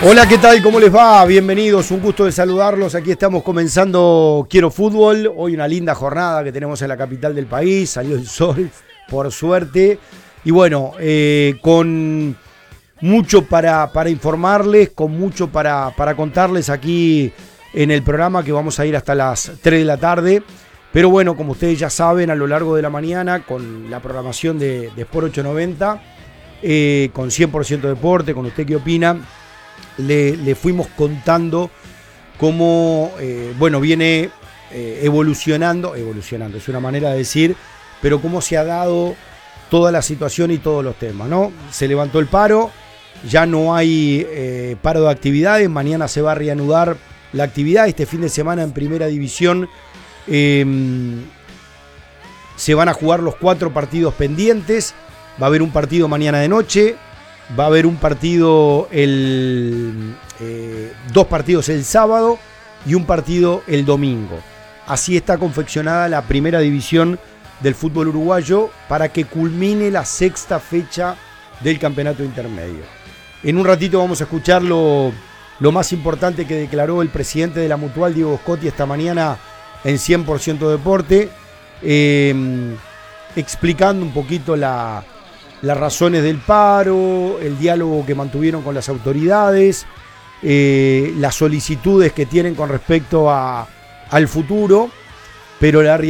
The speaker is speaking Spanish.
Hola, ¿qué tal? ¿Cómo les va? Bienvenidos, un gusto de saludarlos. Aquí estamos comenzando Quiero Fútbol. Hoy una linda jornada que tenemos en la capital del país. Salió el sol, por suerte. Y bueno, con mucho para informarles, con mucho para contarles aquí en el programa, que vamos a ir hasta las 3 de la tarde. Pero bueno, como ustedes ya saben, a lo largo de la mañana, con la programación de Sport 890, con 100% deporte, con usted qué opina, le fuimos contando cómo viene evolucionando, es una manera de decir, pero cómo se ha dado toda la situación y todos los temas, ¿no? Se levantó el paro, ya no hay paro de actividades, mañana se va a reanudar la actividad, este fin de semana en Primera División se van a jugar los 4 partidos pendientes, va a haber un partido mañana de noche, va a haber un partido 2 partidos el sábado y un partido el domingo. Así está confeccionada la Primera División del fútbol uruguayo para que culmine la 6ª fecha del campeonato intermedio. En un ratito vamos a escuchar lo más importante que declaró el presidente de la Mutual, Diego Scotti, esta mañana en 100% Deporte, explicando un poquito las razones del paro, el diálogo que mantuvieron con las autoridades, las solicitudes que tienen con respecto al futuro, pero la realidad